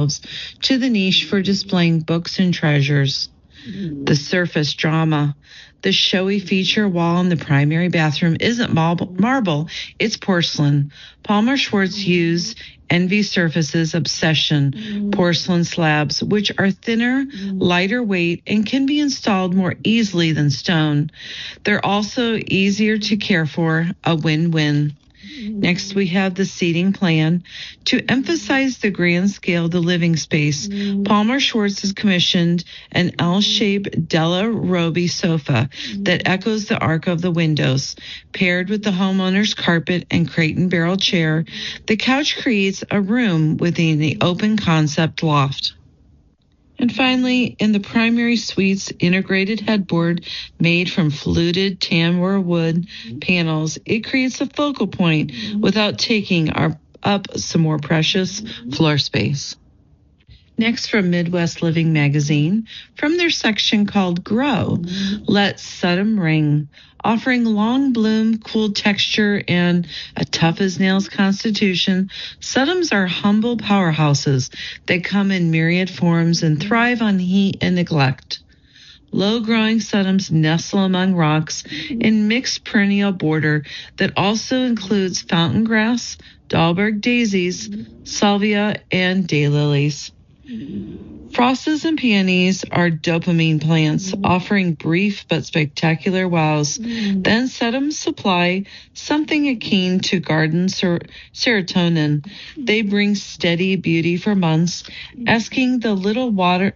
themselves to the niche for displaying books and treasures. The surface drama. The showy feature wall in the primary bathroom isn't marble, it's porcelain. Palmer Schwartz used Envy Surfaces Obsession porcelain slabs, which are thinner, lighter weight, and can be installed more easily than stone. They're also easier to care for, a win-win. Next, we have the seating plan. To emphasize the grand scale of the living space, Palmer Schwartz has commissioned an L-shaped Della Robbie sofa that echoes the arc of the windows. Paired with the homeowner's carpet and crate and barrel chair, the couch creates a room within the open concept loft. And finally, in the primary suite's integrated headboard made from fluted tambour wood panels, it creates a focal point without taking up some more precious floor space. Next, from Midwest Living Magazine, from their section called Grow, let Sedum ring. Offering long bloom, cool texture, and a tough-as-nails constitution, sedums are humble powerhouses that come in myriad forms and thrive on heat and neglect. Low-growing sedums nestle among rocks in mixed perennial border that also includes fountain grass, Dahlberg daisies, salvia, and daylilies. Frostas and peonies are dopamine plants, offering brief but spectacular wows. Then sedums supply something akin to garden serotonin. They bring steady beauty for months, asking for little water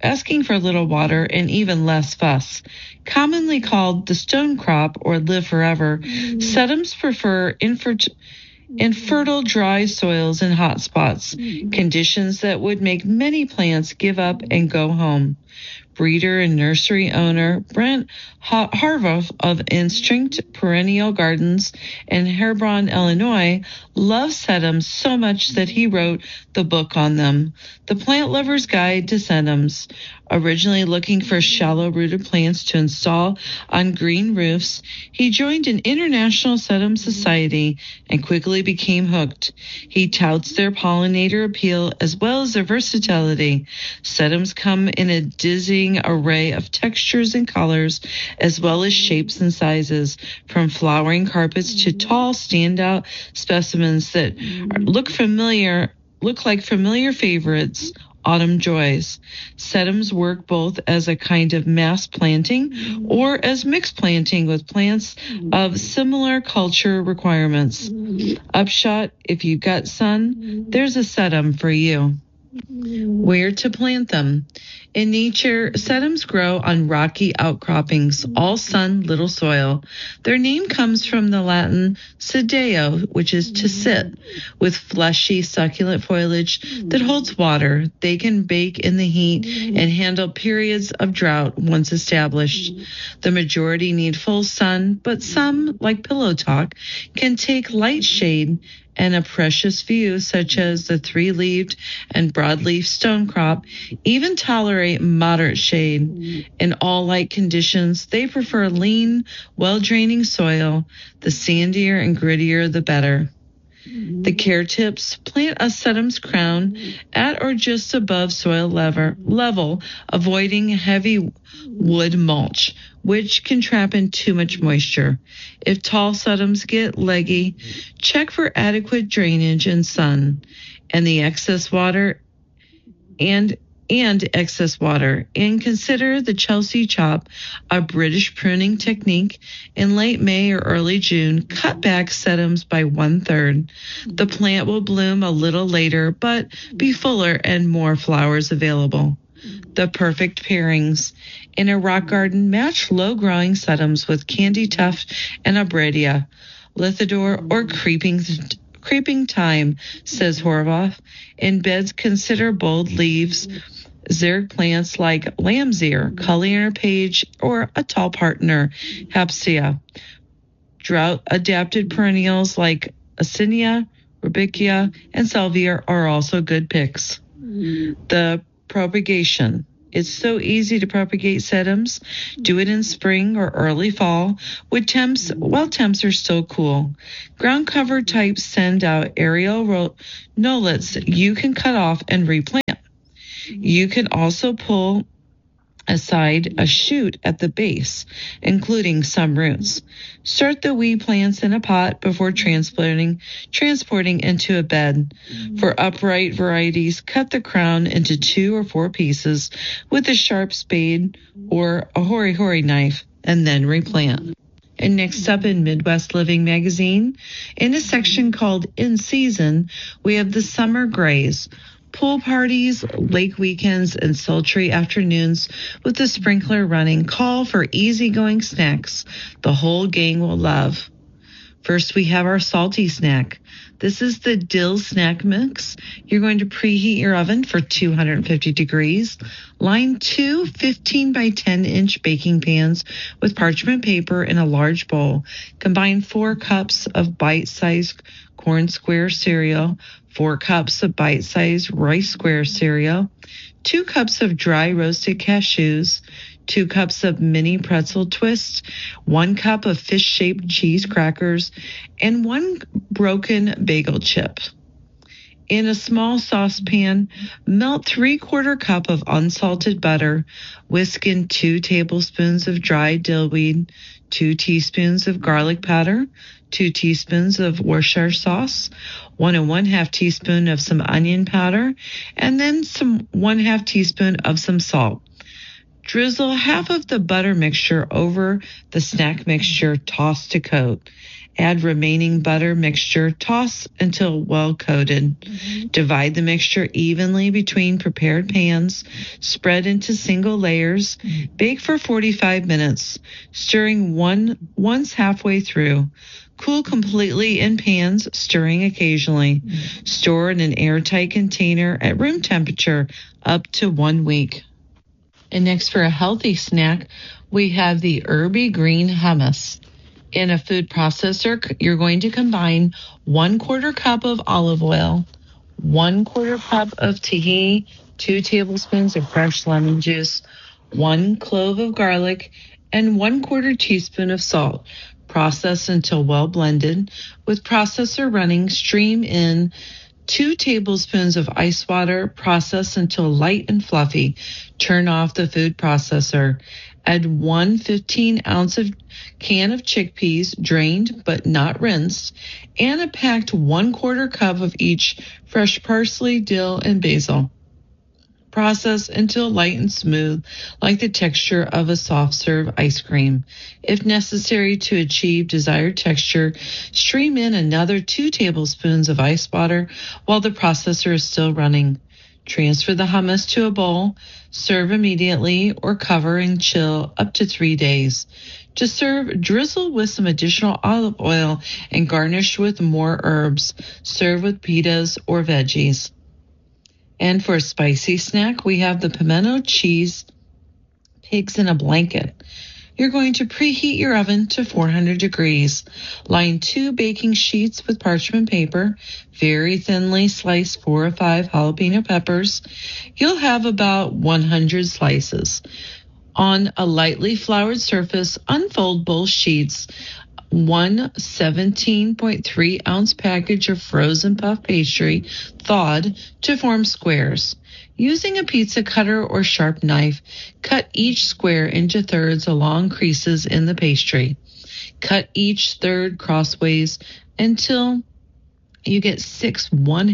and even less fuss. Commonly called the stone crop or live forever, sedums prefer infertile dry soils and hot spots, conditions that would make many plants give up and go home. Breeder and nursery owner Brent Harvoff of Instinct Perennial Gardens in Hebron, Illinois, loves sedums so much that he wrote the book on them, The Plant Lover's Guide to Sedums. Originally looking for shallow-rooted plants to install on green roofs, he joined an international sedum society and quickly became hooked. He touts their pollinator appeal as well as their versatility. Sedums come in a dizzying array of textures and colors, as well as shapes and sizes, from flowering carpets to tall standout specimens that look like familiar favorites, autumn joys. Sedums work both as a kind of mass planting or as mixed planting with plants of similar culture requirements. Upshot, if you've got sun, there's a sedum for you. Where to plant them? In nature, sedums grow on rocky outcroppings, all sun, little soil. Their name comes from the Latin sedeo, which is to sit. With fleshy, succulent foliage that holds water, they can bake in the heat and handle periods of drought once established. The majority need full sun, but some, like Pillow Talk, can take light shade, and a precious few, such as the three-leaved and broadleaf stonecrop, even tolerate moderate shade. In all light conditions, they prefer lean, well-draining soil. The sandier and grittier, the better. The care tips: plant a sedum's crown at or just above soil level, avoiding heavy wood mulch, which can trap in too much moisture. If tall sedums get leggy, check for adequate drainage and sun, and excess water, and consider the Chelsea chop, a British pruning technique. In late May or early June, cut back sedums by 1/3. The plant will bloom a little later, but be fuller and more flowers available. The perfect pairings. In a rock garden, match low-growing sedums with Candy Tuft and Abredia, Lithidor, or creeping thyme, says Horvath. In beds, consider bold leaves, xeric plants like lamb's ear, Cullier page, or a tall partner, Hapsia. Drought-adapted perennials like Acinia, Rubickia, and Salvia are also good picks. The propagation. It's so easy to propagate sedums. Do it in spring or early fall while temps are still cool. Ground cover types send out aerial knolets you can cut off and replant. You can also pull aside a shoot at the base, including some roots. Start the wee plants in a pot before transporting into a bed. For upright varieties, cut the crown into 2 or 4 pieces with a sharp spade or a hori-hori knife, and then replant. And next up in Midwest Living magazine, in a section called In Season, we have the summer grays. Pool parties, lake weekends, and sultry afternoons with the sprinkler running call for easygoing snacks the whole gang will love. First, we have our salty snack. This is the dill snack mix. You're going to preheat your oven for 250 degrees. Line 2 15 by 10 inch baking pans with parchment paper in a large bowl. Combine 4 cups of bite-sized corn square cereal, 4 cups of bite-sized rice square cereal, 2 cups of dry roasted cashews, 2 cups of mini pretzel twists, 1 cup of fish-shaped cheese crackers, and 1 broken bagel chip. In a small saucepan, melt 3/4 cup of unsalted butter, whisk in 2 tablespoons of dried dill weed, 2 teaspoons of garlic powder, 2 teaspoons of Worcestershire sauce, 1 1/2 teaspoon of some onion powder, and then 1/2 teaspoon of some salt. Drizzle half of the butter mixture over the snack mixture, toss to coat. Add remaining butter mixture, toss until well coated. Divide the mixture evenly between prepared pans, spread into single layers. Bake for 45 minutes, stirring once halfway through. Cool completely in pans, stirring occasionally. Store in an airtight container at room temperature up to 1 week. And next, for a healthy snack, we have the herby green hummus. In a food processor, you're going to combine 1/4 cup of olive oil, 1/4 cup of tahini, 2 tablespoons of fresh lemon juice, 1 clove of garlic, and 1/4 teaspoon of salt. Process until well blended. With processor running, stream in 2 tablespoons of ice water. Process until light and fluffy. Turn off the food processor. Add 1 15-ounce can of chickpeas, drained but not rinsed, and a packed 1/4 cup of each fresh parsley, dill, and basil. Process until light and smooth, like the texture of a soft-serve ice cream. If necessary to achieve desired texture, stream in another 2 tablespoons of ice water while the processor is still running. Transfer the hummus to a bowl, serve immediately, or cover and chill up to 3 days. To serve, drizzle with some additional olive oil and garnish with more herbs. Serve with pitas or veggies. And for a spicy snack, we have the pimento cheese pigs in a blanket. You're going to preheat your oven to 400 degrees. Line 2 baking sheets with parchment paper. Very thinly slice 4 or 5 jalapeno peppers. You'll have about 100 slices. On a lightly floured surface, unfold both sheets. 1 17.3-ounce package of frozen puff pastry, thawed, to form squares. Using a pizza cutter or sharp knife, cut each square into thirds along creases in the pastry. Cut each third crossways until you get 6 1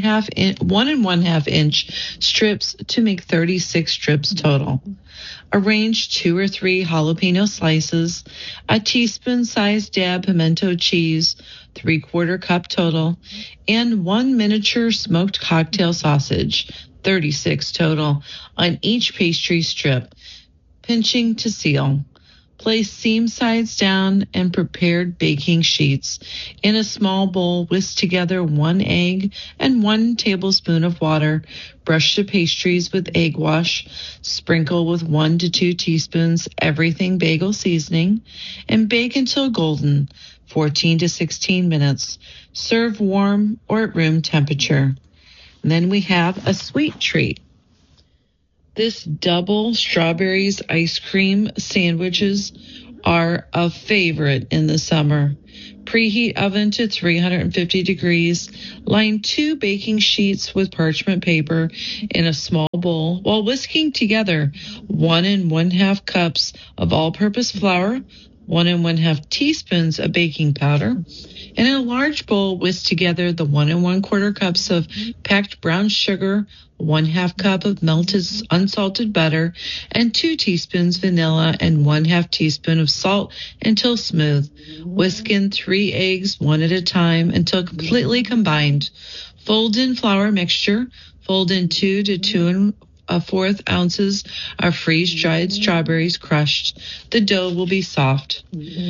1/2 inch strips to make 36 strips total. Arrange 2 or 3 jalapeno slices, a teaspoon-sized dab pimento cheese, 3/4 cup total, and 1 miniature smoked cocktail sausage, 36 total, on each pastry strip, pinching to seal. Place seam sides down and prepared baking sheets. In a small bowl, whisk together 1 egg and 1 tablespoon of water. Brush the pastries with egg wash. Sprinkle with 1 to 2 teaspoons everything bagel seasoning, and bake until golden, 14 to 16 minutes. Serve warm or at room temperature. And then we have a sweet treat. This double strawberries ice cream sandwiches are a favorite in the summer. Preheat oven to 350 degrees. Line 2 baking sheets with parchment paper in a small bowl while whisking together 1 1/2 cups of all-purpose flour, 1 1/2 teaspoons of baking powder. In a large bowl, whisk together the 1 1/4 cups of packed brown sugar, 1/2 cup of melted unsalted butter, and 2 teaspoons vanilla and 1/2 teaspoon of salt until smooth. Whisk in 3 eggs, one at a time, until completely combined. Fold in flour mixture. Fold in 2 to 2 1/4 ounces of freeze-dried strawberries crushed. The dough will be soft.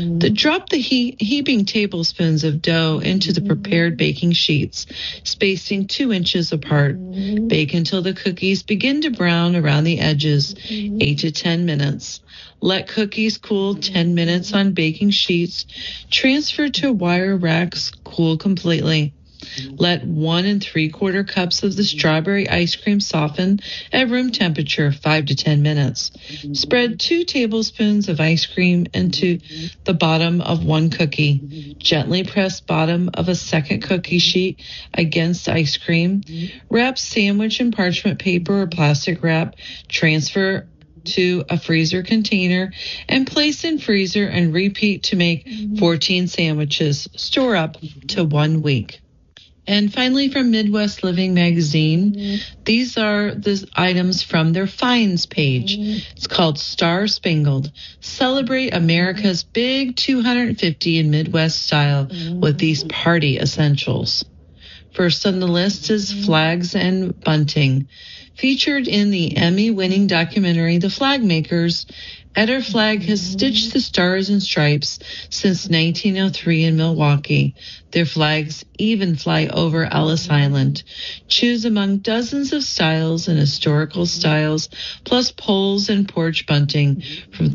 Drop the heaping tablespoons of dough into the prepared baking sheets, spacing 2 inches apart. Bake until the cookies begin to brown around the edges, 8 to 10 minutes. Let cookies cool 10 minutes on baking sheets. Transfer to wire racks, cool completely. Let 1 3/4 cups of the strawberry ice cream soften at room temperature 5 to 10 minutes. Spread 2 tablespoons of ice cream into the bottom of 1 cookie. Gently press bottom of a second cookie sheet against ice cream. Wrap sandwich in parchment paper or plastic wrap. Transfer to a freezer container and place in freezer and repeat to make 14 sandwiches. Store up to 1 week. And finally, from Midwest Living Magazine, these are the items from their finds page. It's called Star Spangled. Celebrate America's Big 250 in Midwest style with these party essentials. First on the list is flags and bunting. Featured in the Emmy-winning documentary The Flag Makers, Eder Flag has stitched the stars and stripes since 1903 in Milwaukee. Their flags even fly over Ellis Island. Choose among dozens of styles and historical styles, plus poles and porch bunting from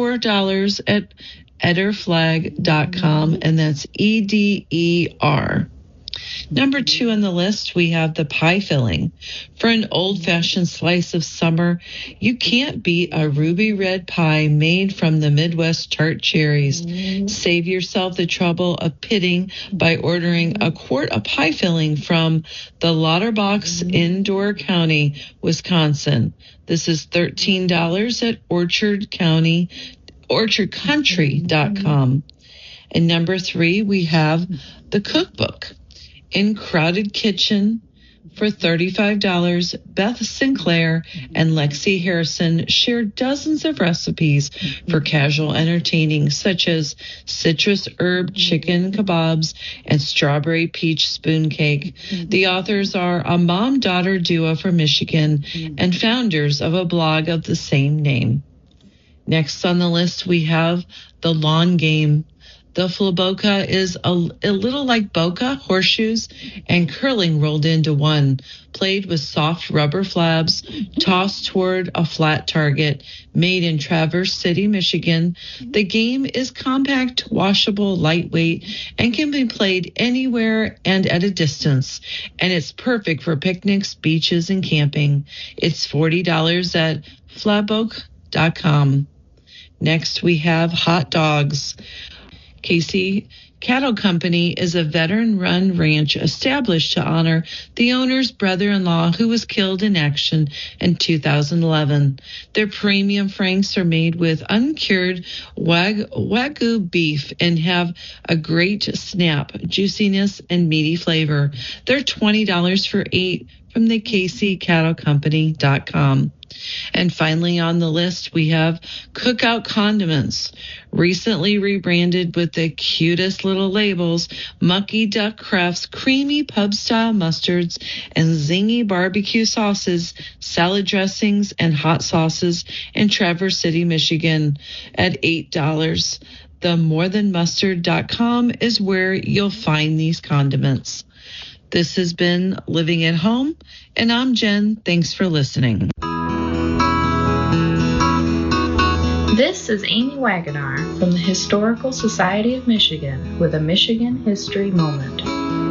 $34 at ederflag.com, and that's EDER. Number 2 on the list, we have the pie filling. For an old-fashioned slice of summer, you can't beat a ruby red pie made from the Midwest tart cherries. Save yourself the trouble of pitting by ordering a quart of pie filling from the Lauterbox in Door County, Wisconsin. This is $13 at orchardcountry.com. And number 3, we have the cookbook. In Crowded Kitchen for $35, Beth Sinclair and Lexi Harrison share dozens of recipes for casual entertaining, such as citrus herb chicken kebabs and strawberry peach spoon cake. The authors are a mom-daughter duo from Michigan and founders of a blog of the same name. Next on the list, we have The Lawn Game. The flaboka is a little like boca, horseshoes, and curling rolled into one, played with soft rubber flabs, tossed toward a flat target, made in Traverse City, Michigan. The game is compact, washable, lightweight, and can be played anywhere and at a distance, and it's perfect for picnics, beaches, and camping. It's $40 at flaboka.com. Next, we have hot dogs. Casey Cattle Company is a veteran-run ranch established to honor the owner's brother-in-law who was killed in action in 2011. Their premium franks are made with uncured Wagyu beef and have a great snap, juiciness, and meaty flavor. They're $20 for 8 from the CaseyCattleCompany.com. And finally on the list, we have Cookout Condiments. Recently rebranded with the cutest little labels, Mucky Duck crafts creamy pub-style mustards and zingy barbecue sauces, salad dressings, and hot sauces in Traverse City, Michigan at $8. The morethanmustard.com is where you'll find these condiments. This has been Living at Home, and I'm Jen. Thanks for listening. This is Amy Wagonar from the Historical Society of Michigan with a Michigan History Moment.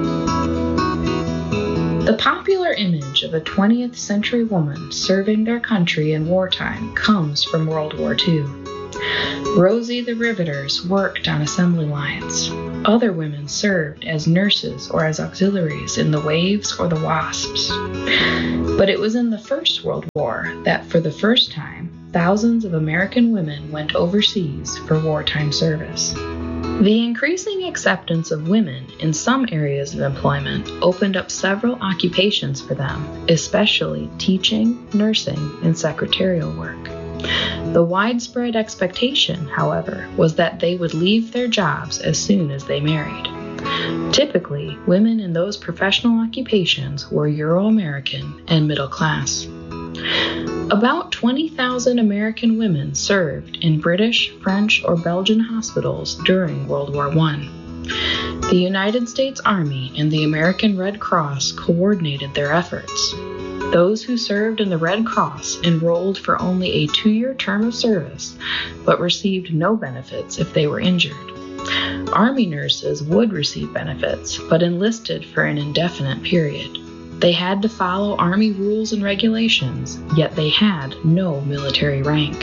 The popular image of a 20th century woman serving their country in wartime comes from World War II. Rosie the Riveters worked on assembly lines. Other women served as nurses or as auxiliaries in the Waves or the Wasps. But it was in the First World War that, for the first time, thousands of American women went overseas for wartime service. The increasing acceptance of women in some areas of employment opened up several occupations for them, especially teaching, nursing, and secretarial work. The widespread expectation, however, was that they would leave their jobs as soon as they married. Typically, women in those professional occupations were Euro-American and middle class. About 20,000 American women served in British, French, or Belgian hospitals during World War I. The United States Army and the American Red Cross coordinated their efforts. Those who served in the Red Cross enrolled for only a 2-year term of service, but received no benefits if they were injured. Army nurses would receive benefits, but enlisted for an indefinite period. They had to follow Army rules and regulations, yet they had no military rank.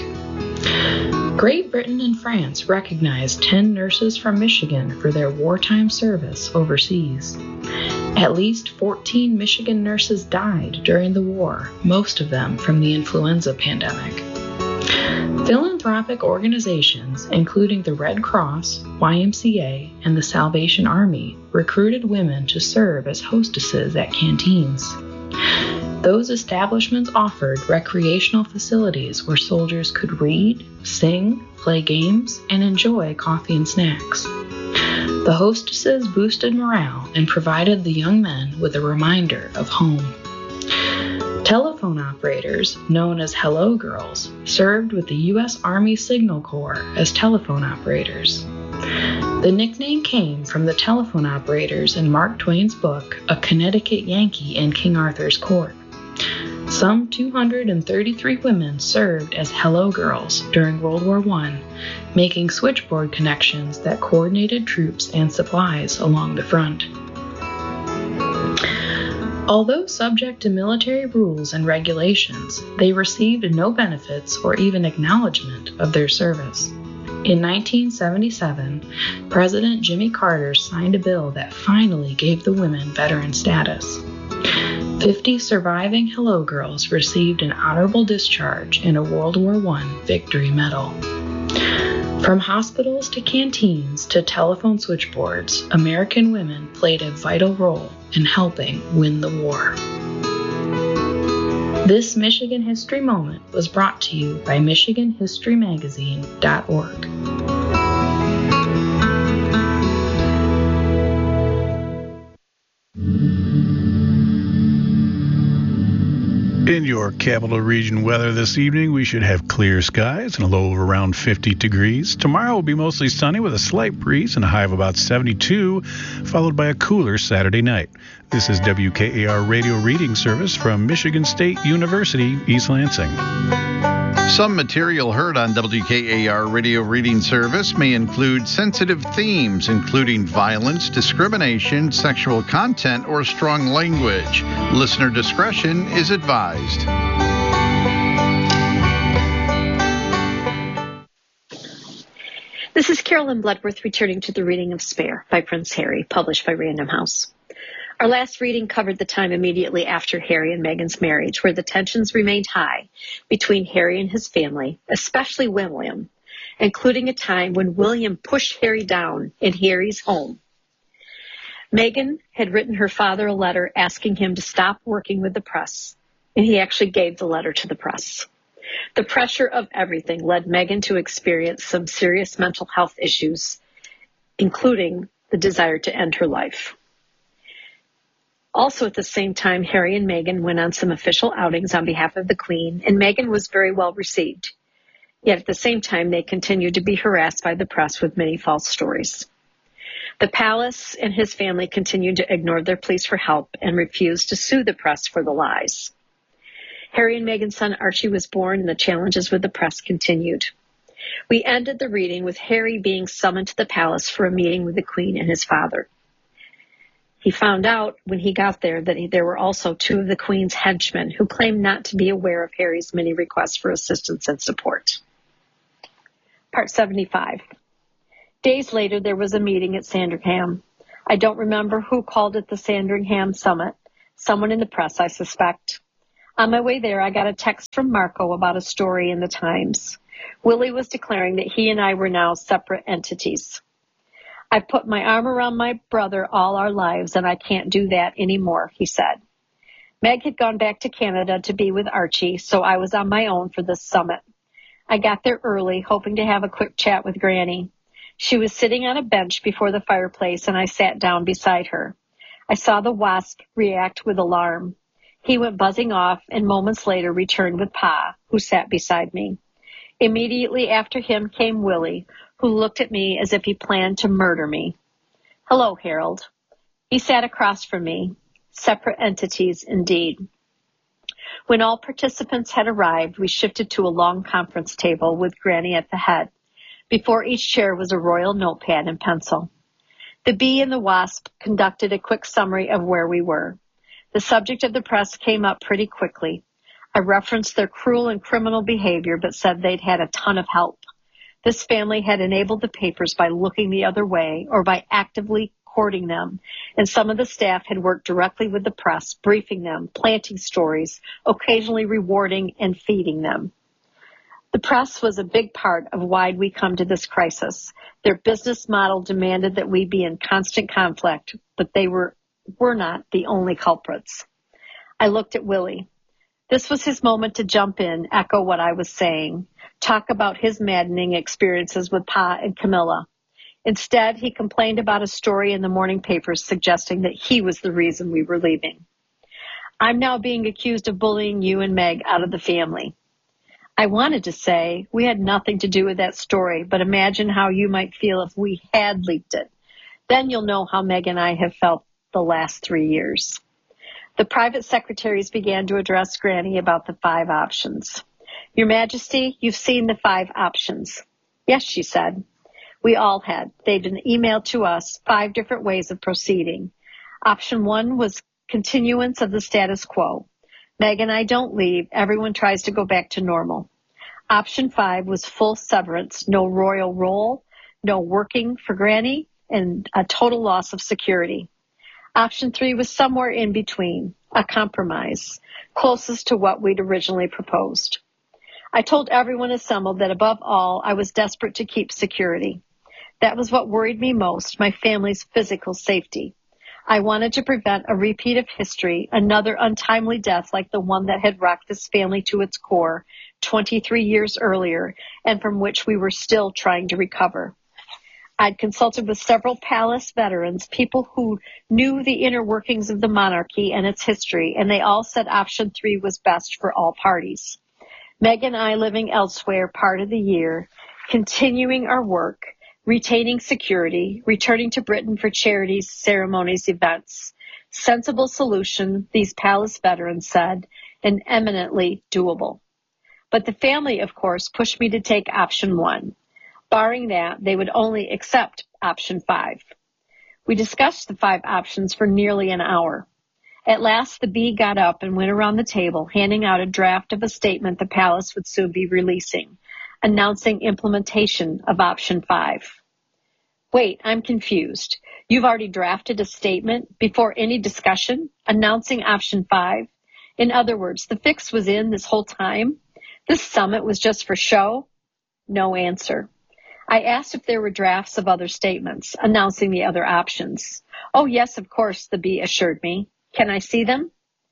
Great Britain and France recognized 10 nurses from Michigan for their wartime service overseas. At least 14 Michigan nurses died during the war, most of them from the influenza pandemic. Philanthropic organizations, including the Red Cross, YMCA, and the Salvation Army, recruited women to serve as hostesses at canteens. Those establishments offered recreational facilities where soldiers could read, sing, play games, and enjoy coffee and snacks. The hostesses boosted morale and provided the young men with a reminder of home. Telephone operators, known as Hello Girls, served with the U.S. Army Signal Corps as telephone operators. The nickname came from the telephone operators in Mark Twain's book, A Connecticut Yankee in King Arthur's Court. Some 233 women served as Hello Girls during World War I, making switchboard connections that coordinated troops and supplies along the front. Although subject to military rules and regulations, they received no benefits or even acknowledgement of their service. In 1977, President Jimmy Carter signed a bill that finally gave the women veteran status. 50 surviving Hello Girls received an honorable discharge and a World War I Victory Medal. From hospitals to canteens to telephone switchboards, American women played a vital role in helping win the war. This Michigan History Moment was brought to you by MichiganHistoryMagazine.org. In your capital region weather this evening, we should have clear skies and a low of around 50 degrees. Tomorrow will be mostly sunny with a slight breeze and a high of about 72, followed by a cooler Saturday night. This is WKAR Radio Reading Service from Michigan State University, East Lansing. Some material heard on WKAR Radio Reading Service may include sensitive themes, including violence, discrimination, sexual content, or strong language. Listener discretion is advised. This is Carolyn Bloodworth returning to the reading of Spare by Prince Harry, published by Random House. Our last reading covered the time immediately after Harry and Meghan's marriage, where the tensions remained high between Harry and his family, especially William, including a time when William pushed Harry down in Harry's home. Meghan had written her father a letter asking him to stop working with the press, and he actually gave the letter to the press. The pressure of everything led Meghan to experience some serious mental health issues, including the desire to end her life. Also at the same time, Harry and Meghan went on some official outings on behalf of the Queen, and Meghan was very well received. Yet at the same time, they continued to be harassed by the press with many false stories. The palace and his family continued to ignore their pleas for help and refused to sue the press for the lies. Harry and Meghan's son Archie was born, and the challenges with the press continued. We ended the reading with Harry being summoned to the palace for a meeting with the Queen and his father. He found out when he got there that there were also 2 of the Queen's henchmen who claimed not to be aware of Harry's many requests for assistance and support. Part 75. Days later, there was a meeting at Sandringham. I don't remember who called it the Sandringham Summit. Someone in the press, I suspect. On my way there, I got a text from Marco about a story in the Times. Willie was declaring that he and I were now separate entities. I've put my arm around my brother all our lives, and I can't do that anymore, he said. Meg had gone back to Canada to be with Archie, so I was on my own for this summit. I got there early, hoping to have a quick chat with Granny. She was sitting on a bench before the fireplace, and I sat down beside her. I saw the wasp react with alarm. He went buzzing off and moments later returned with Pa, who sat beside me. Immediately after him came Willie, who looked at me as if he planned to murder me. Hello, Harold. He sat across from me. Separate entities, indeed. When all participants had arrived, we shifted to a long conference table with Granny at the head. Before each chair was a royal notepad and pencil. The bee and the wasp conducted a quick summary of where we were. The subject of the press came up pretty quickly. I referenced their cruel and criminal behavior, but said they'd had a ton of help. This family had enabled the papers by looking the other way or by actively courting them, and some of the staff had worked directly with the press, briefing them, planting stories, occasionally rewarding and feeding them. The press was a big part of why we come to this crisis. Their business model demanded that we be in constant conflict, but they were not the only culprits. I looked at Willie. This was his moment to jump in, echo what I was saying, talk about his maddening experiences with Pa and Camilla. Instead, he complained about a story in the morning papers suggesting that he was the reason we were leaving. I'm now being accused of bullying you and Meg out of the family. I wanted to say we had nothing to do with that story, but imagine how you might feel if we had leaked it. Then you'll know how Meg and I have felt the last 3 years. The private secretaries began to address Granny about the 5 options. Your Majesty, you've seen the 5 options. Yes, she said. We all had. They'd been emailed to us, 5 different ways of proceeding. Option 1 was continuance of the status quo. Meg and I don't leave. Everyone tries to go back to normal. Option 5 was full severance, no royal role, no working for Granny, and a total loss of security. Option 3 was somewhere in between, a compromise, closest to what we'd originally proposed. I told everyone assembled that above all, I was desperate to keep security. That was what worried me most, my family's physical safety. I wanted to prevent a repeat of history, another untimely death like the one that had rocked this family to its core 23 years earlier, and from which we were still trying to recover. I'd consulted with several palace veterans, people who knew the inner workings of the monarchy and its history, and they all said option 3 was best for all parties. Meg and I living elsewhere part of the year, continuing our work, retaining security, returning to Britain for charities, ceremonies, events. Sensible solution, these palace veterans said, and eminently doable. But the family, of course, pushed me to take option 1. Barring that, they would only accept option 5. We discussed the 5 options for nearly an hour. At last, the bee got up and went around the table, handing out a draft of a statement the palace would soon be releasing, announcing implementation of option 5. Wait, I'm confused. You've already drafted a statement before any discussion, announcing option 5? In other words, the fix was in this whole time? This summit was just for show? No answer. I asked if there were drafts of other statements, announcing the other options. Oh, yes, of course, the bee assured me. Can I see them?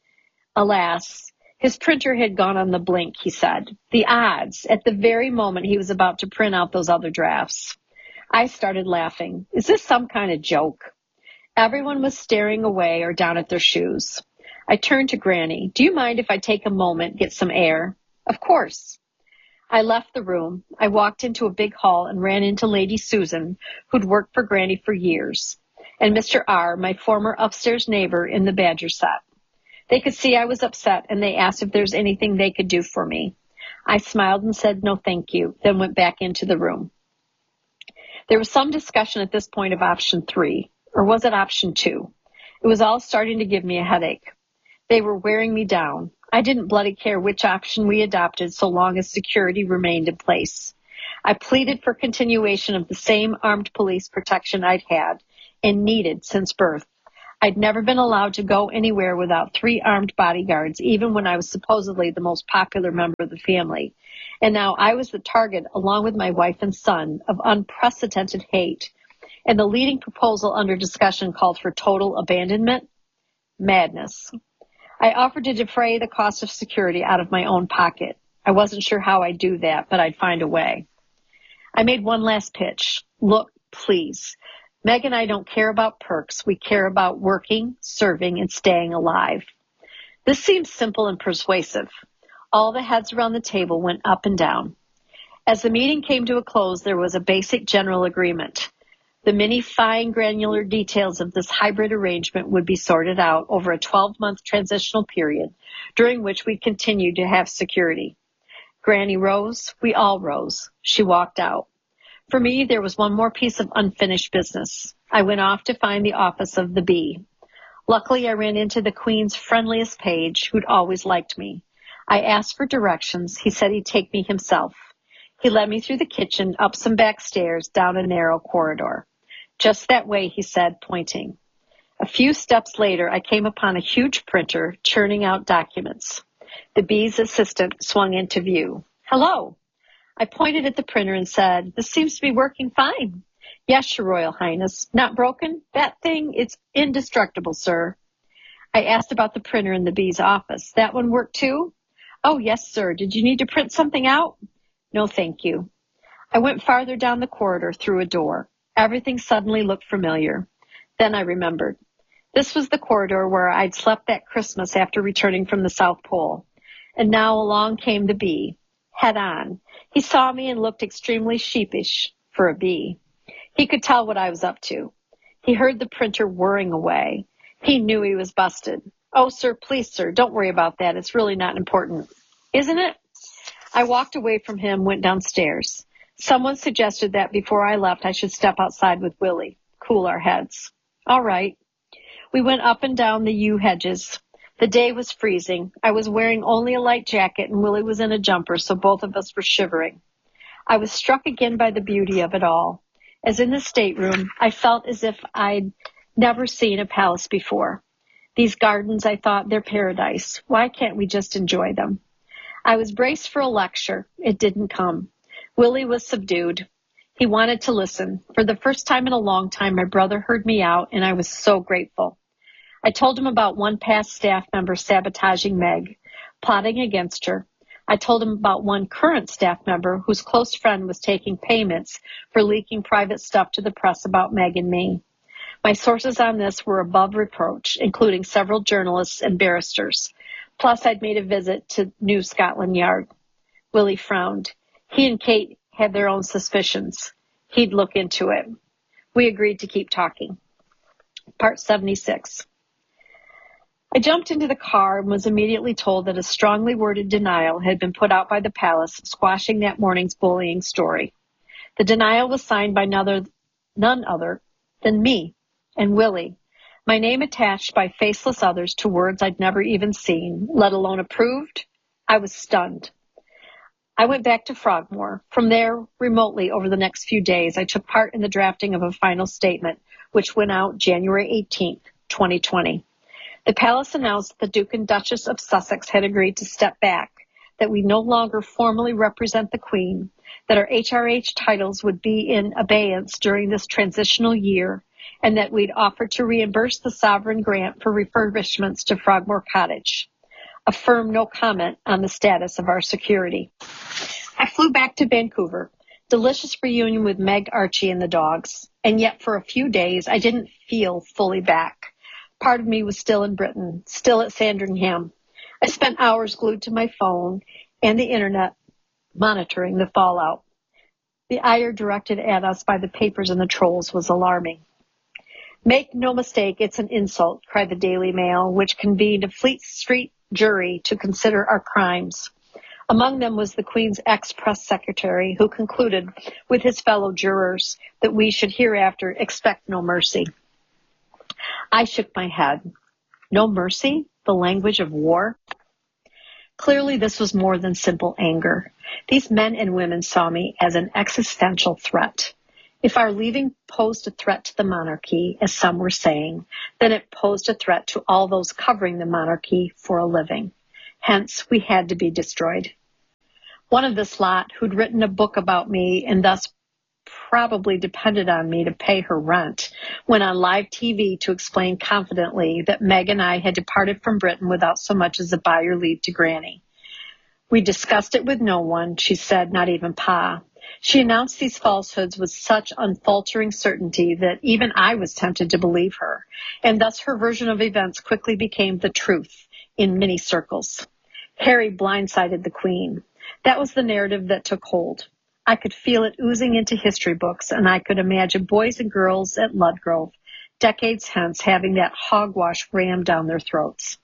Alas, his printer had gone on the blink, he said. The odds, at the very moment he was about to print out those other drafts. I started laughing. Is this some kind of joke? Everyone was staring away or down at their shoes. I turned to Granny. Do you mind if I take a moment, get some air? Of course. I left the room. I walked into a big hall and ran into Lady Susan, who'd worked for Granny for years, and Mr. R., my former upstairs neighbor in the Badger set. They could see I was upset, and they asked if there's anything they could do for me. I smiled and said no thank you, then went back into the room. There was some discussion at this point of option 3, or was it option 2? It was all starting to give me a headache. They were wearing me down. I didn't bloody care which option we adopted so long as security remained in place. I pleaded for continuation of the same armed police protection I'd had and needed since birth. I'd never been allowed to go anywhere without 3 armed bodyguards, even when I was supposedly the most popular member of the family. And now I was the target, along with my wife and son, of unprecedented hate. And the leading proposal under discussion called for total abandonment? Madness. I offered to defray the cost of security out of my own pocket. I wasn't sure how I'd do that, but I'd find a way. I made one last pitch. Look, please. Meg and I don't care about perks. We care about working, serving, and staying alive. This seemed simple and persuasive. All the heads around the table went up and down. As the meeting came to a close, there was a basic general agreement. The many fine granular details of this hybrid arrangement would be sorted out over a 12-month transitional period, during which we continued to have security. Granny rose. We all rose. She walked out. For me, there was one more piece of unfinished business. I went off to find the office of the Bee. Luckily, I ran into the Queen's friendliest page, who'd always liked me. I asked for directions. He said he'd take me himself. He led me through the kitchen, up some back stairs, down a narrow corridor. Just that way, he said, pointing. A few steps later, I came upon a huge printer churning out documents. The Bee's assistant swung into view. Hello. I pointed at the printer and said, this seems to be working fine. Yes, Your Royal Highness. Not broken? That thing, it's indestructible, sir. I asked about the printer in the Bee's office. That one worked too? Oh, yes, sir. Did you need to print something out? No, thank you. I went farther down the corridor through a door. Everything suddenly looked familiar. Then I remembered. This was the corridor where I'd slept that Christmas after returning from the South Pole. And now along came the Bee, head on. He saw me and looked extremely sheepish for a Bee. He could tell what I was up to. He heard the printer whirring away. He knew he was busted. Oh, sir, please, sir, don't worry about that. It's really not important. Isn't it? I walked away from him, went downstairs. Someone suggested that before I left, I should step outside with Willie, cool our heads. All right. We went up and down the yew hedges. The day was freezing. I was wearing only a light jacket and Willie was in a jumper, so both of us were shivering. I was struck again by the beauty of it all. As in the stateroom, I felt as if I'd never seen a palace before. These gardens, I thought, they're paradise. Why can't we just enjoy them? I was braced for a lecture. It didn't come. Willie was subdued. He wanted to listen. For the first time in a long time, my brother heard me out, and I was so grateful. I told him about one past staff member sabotaging Meg, plotting against her. I told him about one current staff member whose close friend was taking payments for leaking private stuff to the press about Meg and me. My sources on this were above reproach, including several journalists and barristers. Plus, I'd made a visit to New Scotland Yard. Willie frowned. He and Kate had their own suspicions. He'd look into it. We agreed to keep talking. Part 76. I jumped into the car and was immediately told that a strongly worded denial had been put out by the palace, squashing that morning's bullying story. The denial was signed by none other than me and Willie, my name attached by faceless others to words I'd never even seen, let alone approved. I was stunned. I went back to Frogmore. From there, remotely over the next few days, I took part in the drafting of a final statement, which went out January 18th, 2020. The palace announced that the Duke and Duchess of Sussex had agreed to step back, that we no longer formally represent the Queen, that our HRH titles would be in abeyance during this transitional year, and that we'd offered to reimburse the sovereign grant for refurbishments to Frogmore Cottage. A firm no comment on the status of our security. I flew back to Vancouver. Delicious reunion with Meg, Archie, and the dogs. And yet for a few days, I didn't feel fully back. Part of me was still in Britain, still at Sandringham. I spent hours glued to my phone and the internet, monitoring the fallout. The ire directed at us by the papers and the trolls was alarming. Make no mistake, it's an insult, cried the Daily Mail, which convened a Fleet Street jury to consider our crimes. Among them was the Queen's ex-press secretary, who concluded with his fellow jurors that we should hereafter expect no mercy. I shook my head. No mercy? The language of war? Clearly, this was more than simple anger. These men and women saw me as an existential threat. If our leaving posed a threat to the monarchy, as some were saying, then it posed a threat to all those covering the monarchy for a living. Hence, we had to be destroyed. One of this lot, who'd written a book about me and thus probably depended on me to pay her rent, went on live TV to explain confidently that Meg and I had departed from Britain without so much as a bye your leave to Granny. We discussed it with no one, she said, not even Pa. She announced these falsehoods with such unfaltering certainty that even I was tempted to believe her, and thus her version of events quickly became the truth in many circles. Harry blindsided the Queen. That was the narrative that took hold. I could feel it oozing into history books, and I could imagine boys and girls at Ludgrove, decades hence, having that hogwash rammed down their throats.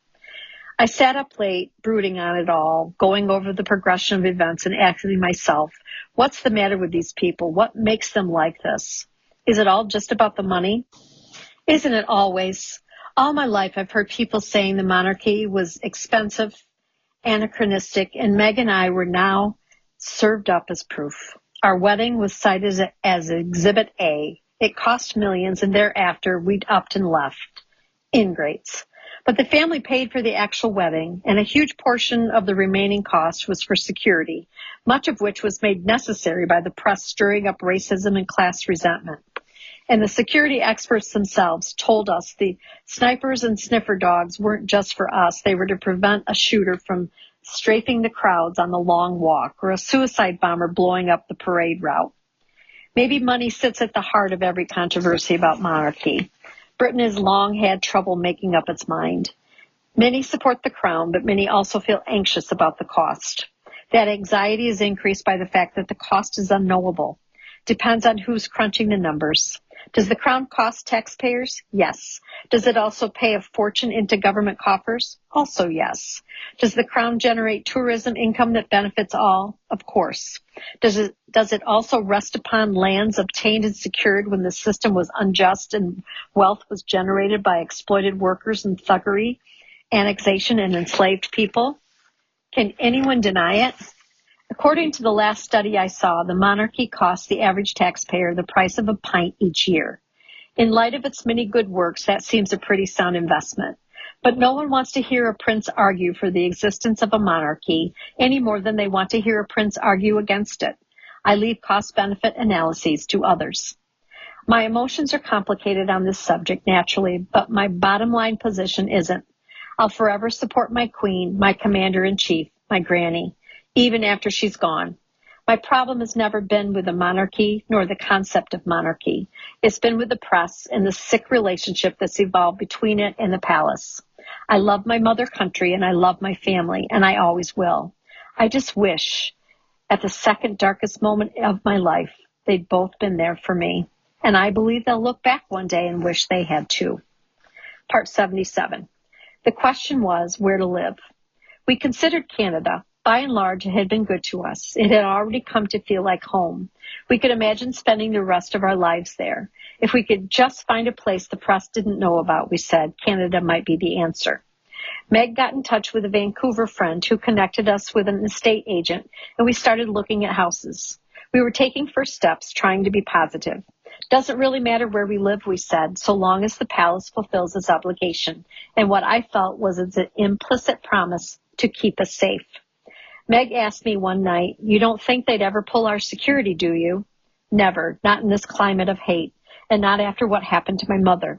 I sat up late, brooding on it all, going over the progression of events and asking myself, what's the matter with these people? What makes them like this? Is it all just about the money? Isn't it always? All my life I've heard people saying the monarchy was expensive, anachronistic, and Meg and I were now served up as proof. Our wedding was cited as Exhibit A. It cost millions, and thereafter we'd upped and left. Ingrates. But the family paid for the actual wedding, and a huge portion of the remaining cost was for security, much of which was made necessary by the press stirring up racism and class resentment. And the security experts themselves told us the snipers and sniffer dogs weren't just for us. They were to prevent a shooter from strafing the crowds on the long walk or a suicide bomber blowing up the parade route. Maybe money sits at the heart of every controversy about monarchy. Britain has long had trouble making up its mind. Many support the crown, but many also feel anxious about the cost. That anxiety is increased by the fact that the cost is unknowable. Depends on who's crunching the numbers. Does the crown cost taxpayers? Yes. Does it also pay a fortune into government coffers? Also yes. Does the crown generate tourism income that benefits all? Of course. Does it also rest upon lands obtained and secured when the system was unjust and wealth was generated by exploited workers and thuggery, annexation, and enslaved people? Can anyone deny it? According to the last study I saw, the monarchy costs the average taxpayer the price of a pint each year. In light of its many good works, that seems a pretty sound investment. But no one wants to hear a prince argue for the existence of a monarchy any more than they want to hear a prince argue against it. I leave cost-benefit analyses to others. My emotions are complicated on this subject naturally, but my bottom line position isn't. I'll forever support my queen, my commander-in-chief, my granny, even after she's gone. My problem has never been with the monarchy nor the concept of monarchy. It's been with the press and the sick relationship that's evolved between it and the palace. I love my mother country and I love my family, and I always will. I just wish, at the second darkest moment of my life, they'd both been there for me. And I believe they'll look back one day and wish they had too. Part 77. The question was where to live. We considered Canada. By and large, it had been good to us. It had already come to feel like home. We could imagine spending the rest of our lives there. If we could just find a place the press didn't know about, we said, Canada might be the answer. Meg got in touch with a Vancouver friend who connected us with an estate agent, and we started looking at houses. We were taking first steps, trying to be positive. Doesn't really matter where we live, we said, so long as the palace fulfills its obligation, and what I felt was its implicit promise to keep us safe. Meg asked me one night, you don't think they'd ever pull our security, do you? Never, not in this climate of hate, and not after what happened to my mother.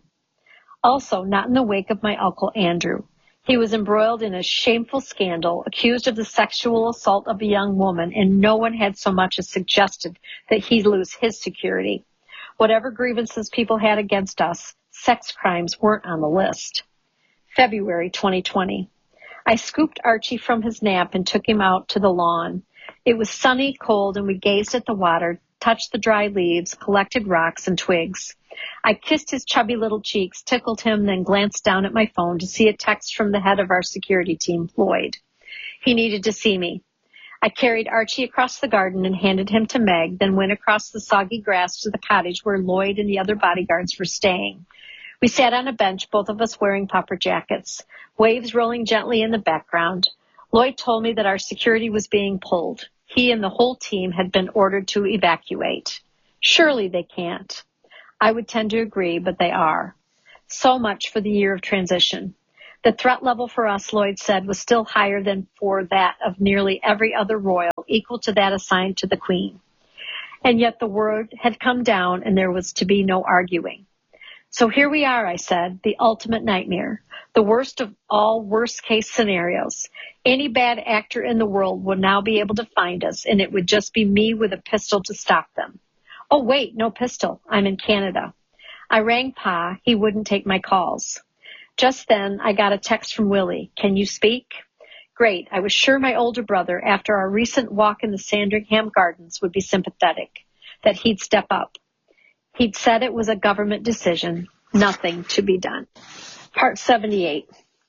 Also, not in the wake of my Uncle Andrew. He was embroiled in a shameful scandal, accused of the sexual assault of a young woman, and no one had so much as suggested that he lose his security. Whatever grievances people had against us, sex crimes weren't on the list. February 2020. I scooped Archie from his nap and took him out to the lawn. It was sunny, cold, and we gazed at the water, touched the dry leaves, collected rocks and twigs. I kissed his chubby little cheeks, tickled him, then glanced down at my phone to see a text from the head of our security team, Lloyd. He needed to see me. I carried Archie across the garden and handed him to Meg, then went across the soggy grass to the cottage where Lloyd and the other bodyguards were staying. We sat on a bench, both of us wearing puffer jackets, waves rolling gently in the background. Lloyd told me that our security was being pulled. He and the whole team had been ordered to evacuate. Surely they can't. I would tend to agree, but they are. So much for the year of transition. The threat level for us, Lloyd said, was still higher than for that of nearly every other royal, equal to that assigned to the Queen. And yet the word had come down and there was to be no arguing. So here we are, I said, the ultimate nightmare, the worst of all worst-case scenarios. Any bad actor in the world would now be able to find us, and it would just be me with a pistol to stop them. Oh, wait, no pistol. I'm in Canada. I rang Pa. He wouldn't take my calls. Just then, I got a text from Willie. Can you speak? Great. I was sure my older brother, after our recent walk in the Sandringham Gardens, would be sympathetic, that he'd step up. He'd said it was a government decision, nothing to be done. Part 78.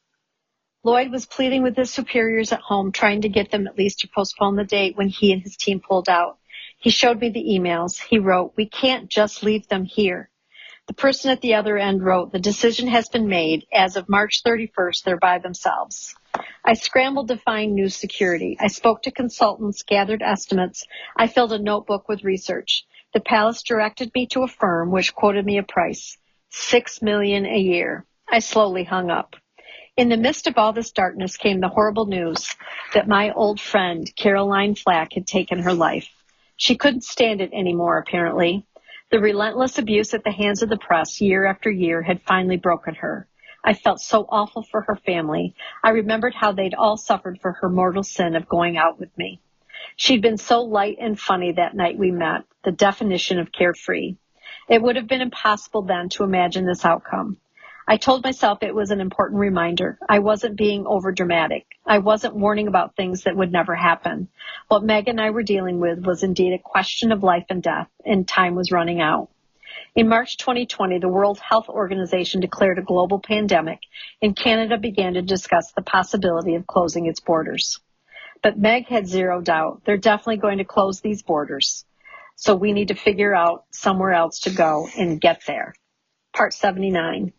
Lloyd was pleading with his superiors at home, trying to get them at least to postpone the date when he and his team pulled out. He showed me the emails. He wrote, "We can't just leave them here." The person at the other end wrote, "The decision has been made. As of March 31st, they're by themselves." I scrambled to find new security. I spoke to consultants, gathered estimates. I filled a notebook with research. The palace directed me to a firm which quoted me a price, $6 million a year. I slowly hung up. In the midst of all this darkness came the horrible news that my old friend, Caroline Flack, had taken her life. She couldn't stand it anymore, apparently. The relentless abuse at the hands of the press year after year had finally broken her. I felt so awful for her family. I remembered how they'd all suffered for her mortal sin of going out with me. She'd been so light and funny that night we met, the definition of carefree. It would have been impossible then to imagine this outcome. I told myself it was an important reminder. I wasn't being overdramatic. I wasn't warning about things that would never happen. What Meg and I were dealing with was indeed a question of life and death, and time was running out. In March 2020, the World Health Organization declared a global pandemic, and Canada began to discuss the possibility of closing its borders. But Meg had zero doubt. They're definitely going to close these borders. So we need to figure out somewhere else to go and get there. Part 79.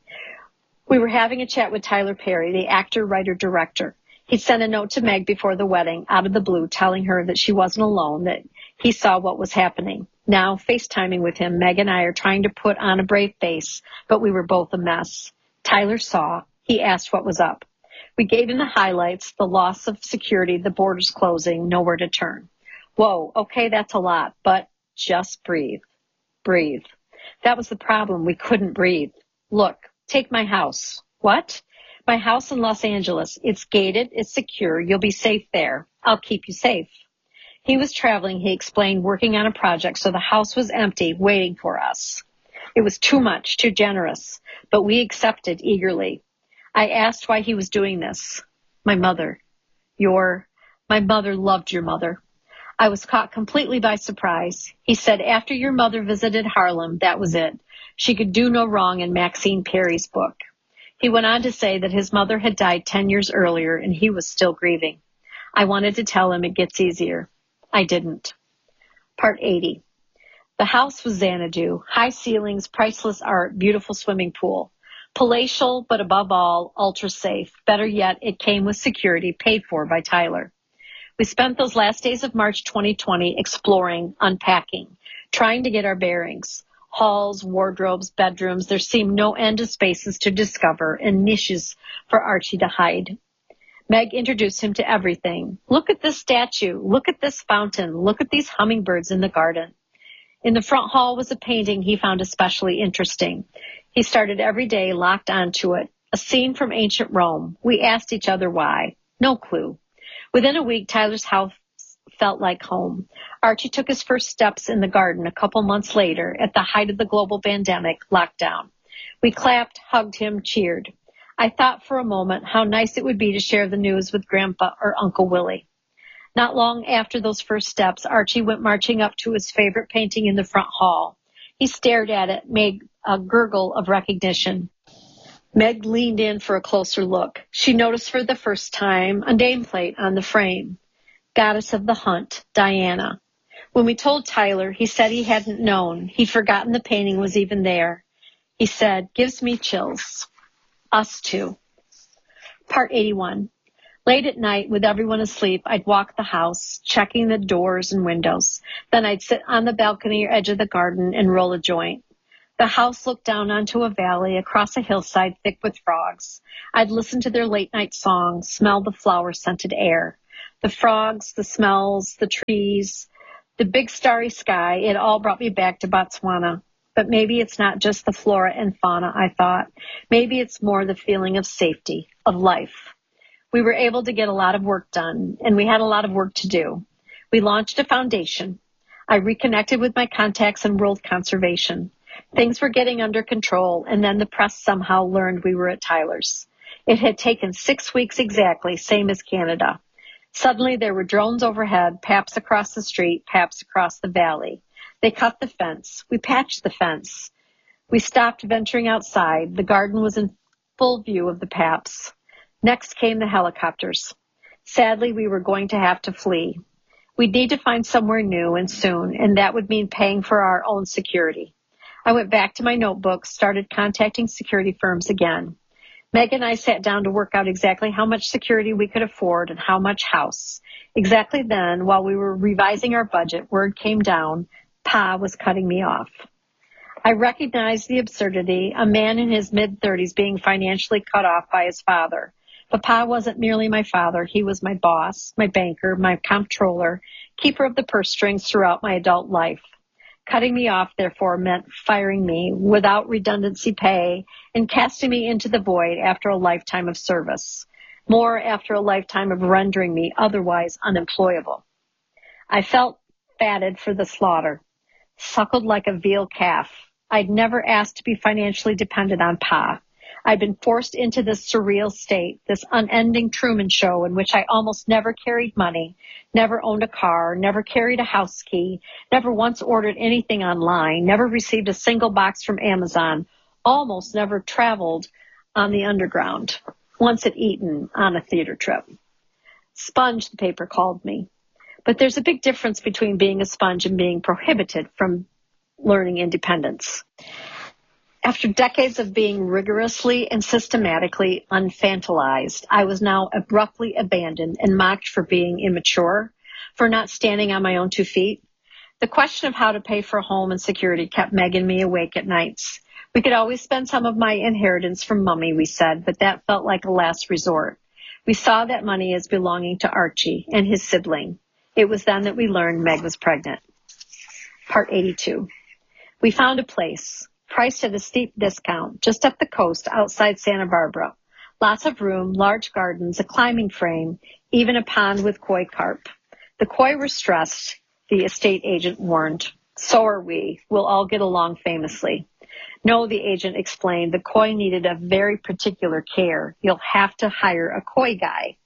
We were having a chat with Tyler Perry, the actor, writer, director. He sent a note to Meg before the wedding, out of the blue, telling her that she wasn't alone, that he saw what was happening. Now, FaceTiming with him, Meg and I are trying to put on a brave face, but we were both a mess. Tyler saw. He asked what was up. We gave him the highlights, the loss of security, the borders closing, nowhere to turn. Whoa, okay, that's a lot, but just breathe. Breathe. That was the problem. We couldn't breathe. Look, take my house. What? My house in Los Angeles. It's gated. It's secure. You'll be safe there. I'll keep you safe. He was traveling, he explained, working on a project, so the house was empty, waiting for us. It was too much, too generous, but we accepted eagerly. I asked why he was doing this. My mother loved your mother. I was caught completely by surprise. He said after your mother visited Harlem, that was it. She could do no wrong in Maxine Perry's book. He went on to say that his mother had died 10 years earlier and he was still grieving. I wanted to tell him it gets easier. I didn't. Part 80. The house was Xanadu. High ceilings, priceless art, beautiful swimming pool. Palatial, but above all, ultra safe. Better yet, it came with security paid for by Tyler. We spent those last days of March 2020 exploring, unpacking, trying to get our bearings. Halls, wardrobes, bedrooms, there seemed no end to spaces to discover and niches for Archie to hide. Meg introduced him to everything. Look at this statue. Look at this fountain. Look at these hummingbirds in the garden. In the front hall was a painting he found especially interesting. He started every day locked onto it. A scene from ancient Rome. We asked each other why. No clue. Within a week, Tyler's house felt like home. Archie took his first steps in the garden a couple months later at the height of the global pandemic lockdown. We clapped, hugged him, cheered. I thought for a moment how nice it would be to share the news with Grandpa or Uncle Willie. Not long after those first steps, Archie went marching up to his favorite painting in the front hall. He stared at it, made a gurgle of recognition. Meg leaned in for a closer look. She noticed for the first time a nameplate on the frame. Goddess of the Hunt, Diana. When we told Tyler, he said he hadn't known. He'd forgotten the painting was even there. He said, gives me chills. Us too. Part 81. Late at night, with everyone asleep, I'd walk the house, checking the doors and windows. Then I'd sit on the balcony or edge of the garden and roll a joint. The house looked down onto a valley across a hillside thick with frogs. I'd listen to their late-night songs, smell the flower-scented air. The frogs, the smells, the trees, the big starry sky, it all brought me back to Botswana. But maybe it's not just the flora and fauna, I thought. Maybe it's more the feeling of safety, of life. We were able to get a lot of work done, and we had a lot of work to do. We launched a foundation. I reconnected with my contacts in world conservation. Things were getting under control, and then the press somehow learned we were at Tyler's. It had taken 6 weeks exactly, same as Canada. Suddenly there were drones overhead, PAPs across the street, PAPs across the valley. They cut the fence. We patched the fence. We stopped venturing outside. The garden was in full view of the PAPs. Next came the helicopters. Sadly, we were going to have to flee. We'd need to find somewhere new and soon, and that would mean paying for our own security. I went back to my notebook, started contacting security firms again. Meg and I sat down to work out exactly how much security we could afford and how much house. Exactly then, while we were revising our budget, word came down, Pa was cutting me off. I recognized the absurdity, a man in his mid-30s being financially cut off by his father. But Pa wasn't merely my father. He was my boss, my banker, my comptroller, keeper of the purse strings throughout my adult life. Cutting me off, therefore, meant firing me without redundancy pay and casting me into the void after a lifetime of service. More after a lifetime of rendering me otherwise unemployable. I felt fatted for the slaughter, suckled like a veal calf. I'd never asked to be financially dependent on Pa. I'd been forced into this surreal state, this unending Truman Show in which I almost never carried money, never owned a car, never carried a house key, never once ordered anything online, never received a single box from Amazon, almost never traveled on the underground, once had eaten on a theater trip. Sponge, the paper called me. But there's a big difference between being a sponge and being prohibited from learning independence. After decades of being rigorously and systematically unfantilized, I was now abruptly abandoned and mocked for being immature, for not standing on my own 2 feet. The question of how to pay for a home and security kept Meg and me awake at nights. We could always spend some of my inheritance from Mummy, we said, but that felt like a last resort. We saw that money as belonging to Archie and his sibling. It was then that we learned Meg was pregnant. Part 82. We found a place, priced at a steep discount, just up the coast outside Santa Barbara. Lots of room, large gardens, a climbing frame, even a pond with koi carp. The koi were stressed, the estate agent warned. So are we. We'll all get along famously. No, the agent explained, the koi needed a very particular care. You'll have to hire a koi guy.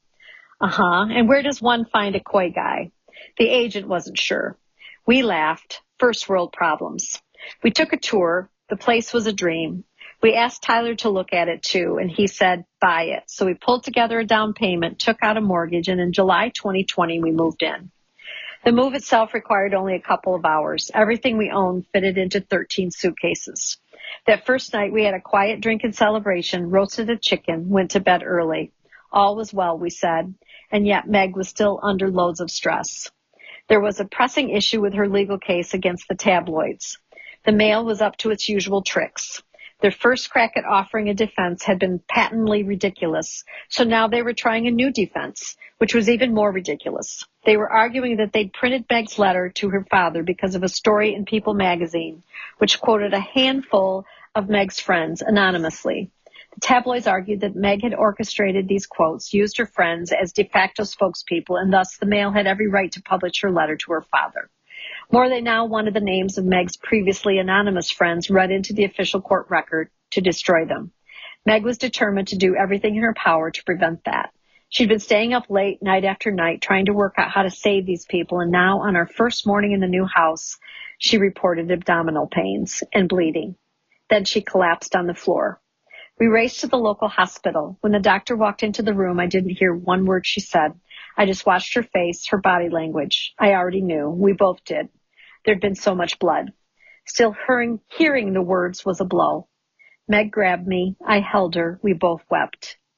And where does one find a koi guy? The agent wasn't sure. We laughed. First world problems. We took a tour. The place was a dream. We asked Tyler to look at it too, and he said, buy it. So we pulled together a down payment, took out a mortgage, and in July 2020, we moved in. The move itself required only a couple of hours. Everything we owned fitted into 13 suitcases. That first night, we had a quiet drink and celebration, roasted a chicken, went to bed early. All was well, we said, and yet Meg was still under loads of stress. There was a pressing issue with her legal case against the tabloids. The Mail was up to its usual tricks. Their first crack at offering a defense had been patently ridiculous, so now they were trying a new defense, which was even more ridiculous. They were arguing that they'd printed Meg's letter to her father because of a story in People magazine, which quoted a handful of Meg's friends anonymously. The tabloids argued that Meg had orchestrated these quotes, used her friends as de facto spokespeople, and thus the Mail had every right to publish her letter to her father. More, they now wanted the names of Meg's previously anonymous friends read into the official court record to destroy them. Meg was determined to do everything in her power to prevent that. She'd been staying up late night after night trying to work out how to save these people, and now on our first morning in the new house, she reported abdominal pains and bleeding. Then she collapsed on the floor. We raced to the local hospital. When the doctor walked into the room, I didn't hear one word she said. I just watched her face, her body language. I already knew. We both did. There'd been so much blood. Still hearing the words was a blow. Meg grabbed me. I held her. We both wept.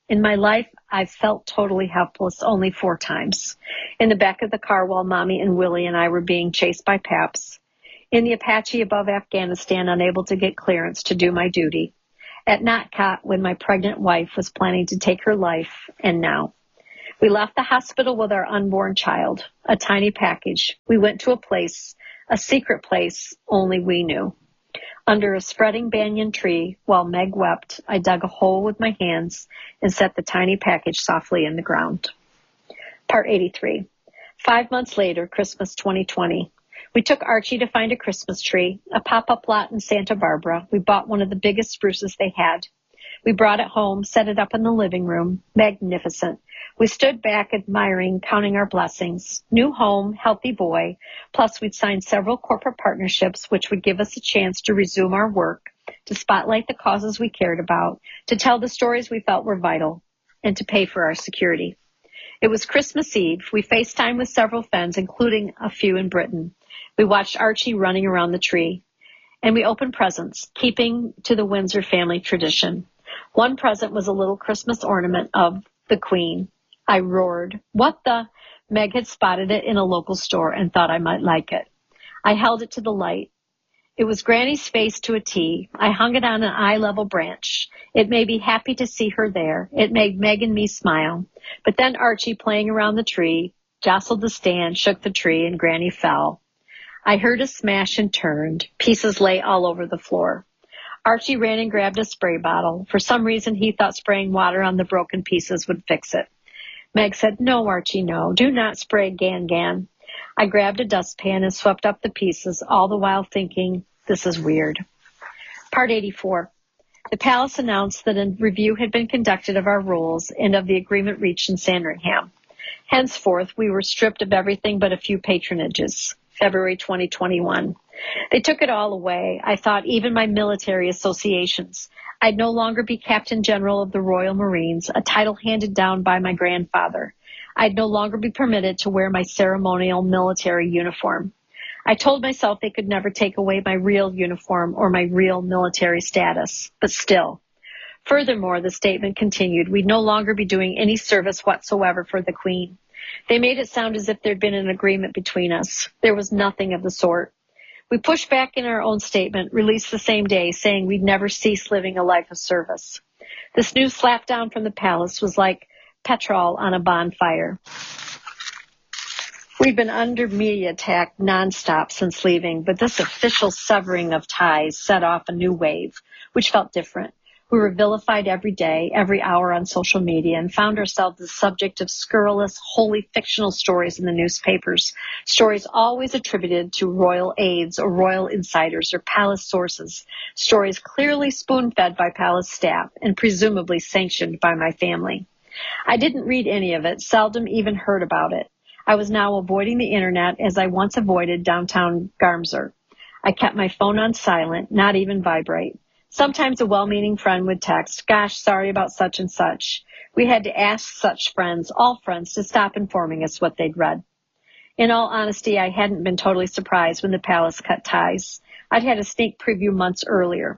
In my life, I've felt totally helpless only 4 times. In the back of the car while Mommy and Willie and I were being chased by Paps. In the Apache above Afghanistan, unable to get clearance to do my duty. At Notcott when my pregnant wife was planning to take her life, and now. We left the hospital with our unborn child, a tiny package. We went to a place, a secret place only we knew. Under a spreading banyan tree, while Meg wept, I dug a hole with my hands and set the tiny package softly in the ground. Part 83. 5 months later, Christmas 2020. We took Archie to find a Christmas tree, a pop-up lot in Santa Barbara. We bought one of the biggest spruces they had. We brought it home, set it up in the living room. Magnificent. We stood back admiring, counting our blessings. New home, healthy boy. Plus we'd signed several corporate partnerships which would give us a chance to resume our work, to spotlight the causes we cared about, to tell the stories we felt were vital, and to pay for our security. It was Christmas Eve. We FaceTimed with several friends, including a few in Britain. We watched Archie running around the tree. And we opened presents, keeping to the Windsor family tradition. One present was a little Christmas ornament of the Queen. I roared, "What the?" Meg had spotted it in a local store and thought I might like it. I held it to the light. It was Granny's face to a T. I hung it on an eye-level branch. It made me happy to see her there. It made Meg and me smile. But then Archie, playing around the tree, jostled the stand, shook the tree, and Granny fell. I heard a smash and turned. Pieces lay all over the floor. Archie ran and grabbed a spray bottle. For some reason, he thought spraying water on the broken pieces would fix it. Meg said, "No, Archie, no. Do not spray Gan-Gan." I grabbed a dustpan and swept up the pieces, all the while thinking, this is weird. Part 84. The palace announced that a review had been conducted of our rules and of the agreement reached in Sandringham. Henceforth, we were stripped of everything but a few patronages. February 2021. They took it all away. I thought even my military associations. I'd no longer be Captain General of the Royal Marines, a title handed down by my grandfather. I'd no longer be permitted to wear my ceremonial military uniform. I told myself they could never take away my real uniform or my real military status, but still. Furthermore, the statement continued, we'd no longer be doing any service whatsoever for the Queen. They made it sound as if there'd been an agreement between us. There was nothing of the sort. We pushed back in our own statement, released the same day, saying we'd never cease living a life of service. This new slapdown from the palace was like petrol on a bonfire. We'd been under media attack nonstop since leaving, but this official severing of ties set off a new wave, which felt different. We were vilified every day, every hour on social media, and found ourselves the subject of scurrilous, wholly fictional stories in the newspapers, stories always attributed to royal aides or royal insiders or palace sources, stories clearly spoon-fed by palace staff and presumably sanctioned by my family. I didn't read any of it, seldom even heard about it. I was now avoiding the internet as I once avoided downtown Garmser. I kept my phone on silent, not even vibrate. Sometimes a well-meaning friend would text, "Gosh, sorry about such and such." We had to ask such friends, all friends, to stop informing us what they'd read. In all honesty, I hadn't been totally surprised when the palace cut ties. I'd had a sneak preview months earlier.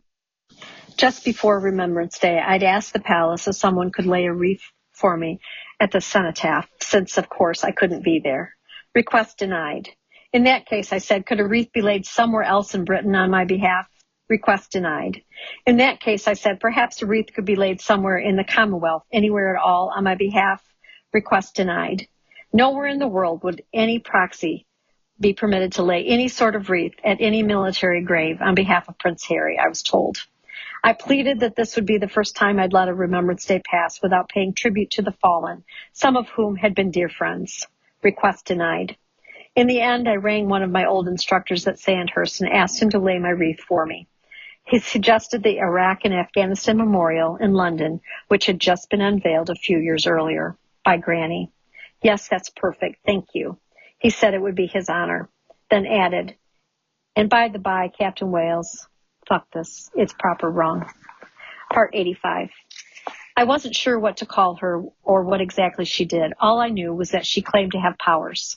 Just before Remembrance Day, I'd asked the palace if someone could lay a wreath for me at the cenotaph, since, of course, I couldn't be there. Request denied. In that case, I said, could a wreath be laid somewhere else in Britain on my behalf? Request denied. In that case, I said, perhaps a wreath could be laid somewhere in the Commonwealth, anywhere at all on my behalf. Request denied. Nowhere in the world would any proxy be permitted to lay any sort of wreath at any military grave on behalf of Prince Harry, I was told. I pleaded that this would be the first time I'd let a Remembrance Day pass without paying tribute to the fallen, some of whom had been dear friends. Request denied. In the end, I rang one of my old instructors at Sandhurst and asked him to lay my wreath for me. He suggested the Iraq and Afghanistan Memorial in London, which had just been unveiled a few years earlier by Granny. Yes, that's perfect. Thank you. He said it would be his honor, then added, and by the by, Captain Wales, fuck this. It's proper wrong. Part 85. I wasn't sure what to call her or what exactly she did. All I knew was that she claimed to have powers.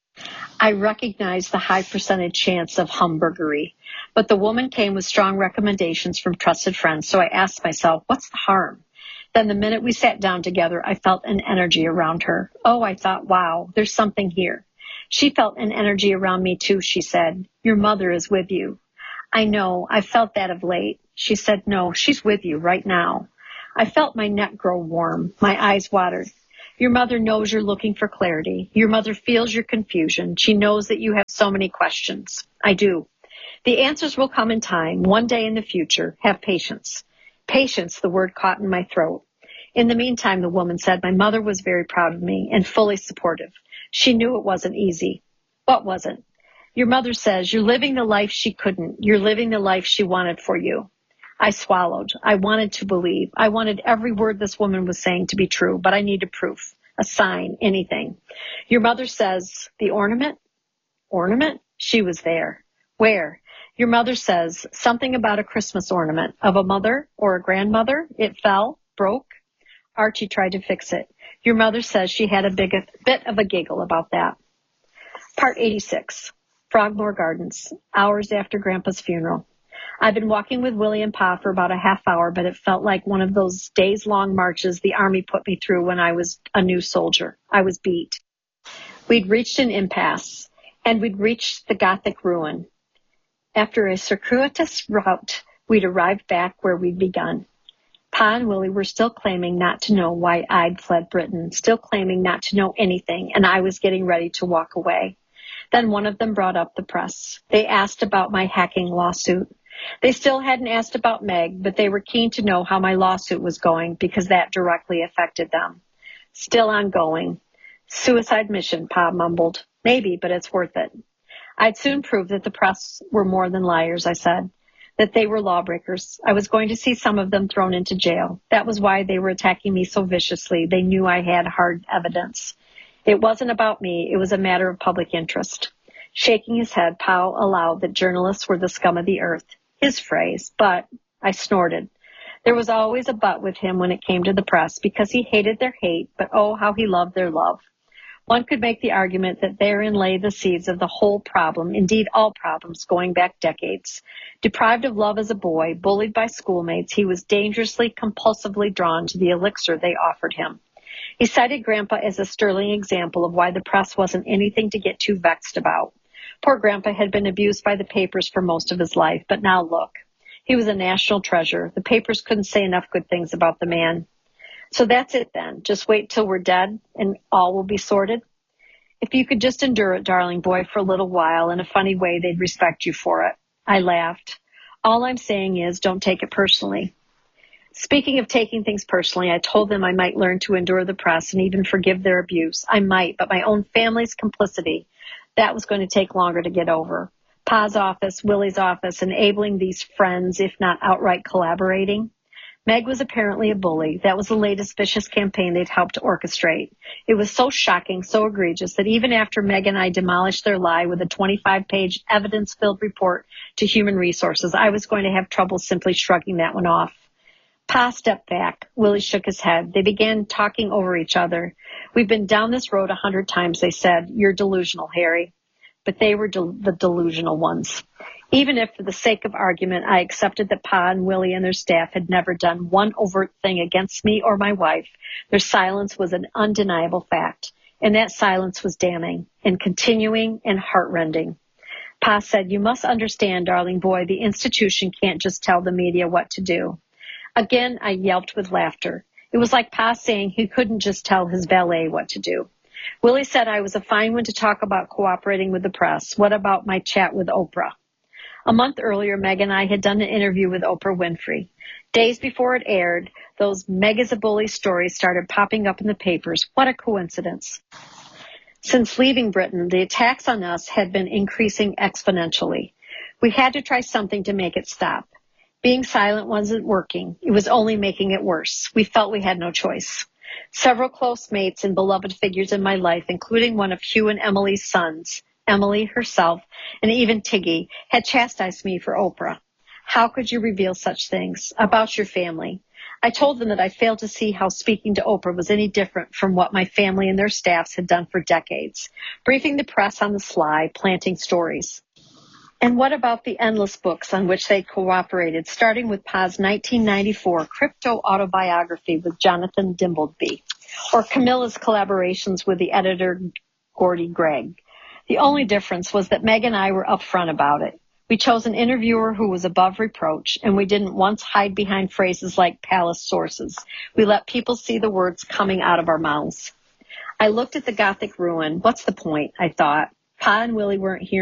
I recognized the high percentage chance of humbuggery, but the woman came with strong recommendations from trusted friends, so I asked myself, what's the harm? Then the minute we sat down together, I felt an energy around her. Oh, I thought, wow, there's something here. She felt an energy around me too, she said. Your mother is with you. I know, I felt that of late. She said, no, she's with you right now. I felt my neck grow warm. My eyes watered. Your mother knows you're looking for clarity. Your mother feels your confusion. She knows that you have so many questions. I do. The answers will come in time, one day in the future. Have patience. Patience, the word caught in my throat. In the meantime, the woman said, my mother was very proud of me and fully supportive. She knew it wasn't easy. What wasn't? Your mother says, you're living the life she couldn't. You're living the life she wanted for you. I swallowed. I wanted to believe. I wanted every word this woman was saying to be true, but I needed proof, a sign, anything. Your mother says, the ornament? Ornament? She was there. Where? Your mother says something about a Christmas ornament of a mother or a grandmother. It fell, broke. Archie tried to fix it. Your mother says she had a bit of a giggle about that. Part 86. Frogmore Gardens, hours after Grandpa's funeral. I've been walking with Willie and Pa for about a half hour, but it felt like one of those days-long marches the Army put me through when I was a new soldier. I was beat. We'd reached an impasse, and we'd reached the Gothic ruin. After a circuitous route, we'd arrived back where we'd begun. Pa and Willie were still claiming not to know why I'd fled Britain, still claiming not to know anything, and I was getting ready to walk away. Then one of them brought up the press. They asked about my hacking lawsuit. They still hadn't asked about Meg, but they were keen to know how my lawsuit was going because that directly affected them. Still ongoing. Suicide mission, Pa mumbled. Maybe, but it's worth it. I'd soon prove that the press were more than liars, I said, that they were lawbreakers. I was going to see some of them thrown into jail. That was why they were attacking me so viciously. They knew I had hard evidence. It wasn't about me. It was a matter of public interest. Shaking his head, Powell allowed that journalists were the scum of the earth. His phrase, but I snorted. There was always a but with him when it came to the press because he hated their hate, but oh, how he loved their love. One could make the argument that therein lay the seeds of the whole problem, indeed all problems, going back decades. Deprived of love as a boy, bullied by schoolmates, he was dangerously, compulsively drawn to the elixir they offered him. He cited Grandpa as a sterling example of why the press wasn't anything to get too vexed about. Poor Grandpa had been abused by the papers for most of his life, but now look. He was a national treasure. The papers couldn't say enough good things about the man. So that's it then. Just wait till we're dead and all will be sorted. If you could just endure it, darling boy, for a little while, in a funny way, they'd respect you for it. I laughed. All I'm saying is don't take it personally. Speaking of taking things personally, I told them I might learn to endure the press and even forgive their abuse. I might, but my own family's complicity, that was going to take longer to get over. Pa's office, Willie's office, enabling these friends, if not outright collaborating. Meg was apparently a bully. That was the latest vicious campaign they'd helped to orchestrate. It was so shocking, so egregious, that even after Meg and I demolished their lie with a 25-page evidence-filled report to Human Resources, I was going to have trouble simply shrugging that one off. Pa stepped back. Willie shook his head. They began talking over each other. We've been down this road 100 times, they said. You're delusional, Harry. But they were the delusional ones. Even if, for the sake of argument, I accepted that Pa and Willie and their staff had never done one overt thing against me or my wife, their silence was an undeniable fact. And that silence was damning and continuing and heartrending. Pa said, you must understand, darling boy, the institution can't just tell the media what to do. Again, I yelped with laughter. It was like Pa saying he couldn't just tell his valet what to do. Willie said I was a fine one to talk about cooperating with the press. What about my chat with Oprah? A month earlier, Meg and I had done an interview with Oprah Winfrey. Days before it aired, those Meg is a bully stories started popping up in the papers. What a coincidence. Since leaving Britain, the attacks on us had been increasing exponentially. We had to try something to make it stop. Being silent wasn't working. It was only making it worse. We felt we had no choice. Several close mates and beloved figures in my life, including one of Hugh and Emily's sons, Emily herself, and even Tiggy, had chastised me for Oprah. How could you reveal such things about your family? I told them that I failed to see how speaking to Oprah was any different from what my family and their staffs had done for decades, briefing the press on the sly, planting stories. And what about the endless books on which they cooperated, starting with Pa's 1994 crypto-autobiography with Jonathan Dimbleby, or Camilla's collaborations with the editor Gordy Gregg? The only difference was that Meg and I were upfront about it. We chose an interviewer who was above reproach, and we didn't once hide behind phrases like palace sources. We let people see the words coming out of our mouths. I looked at the Gothic ruin. What's the point? I thought. Pa and Willie weren't here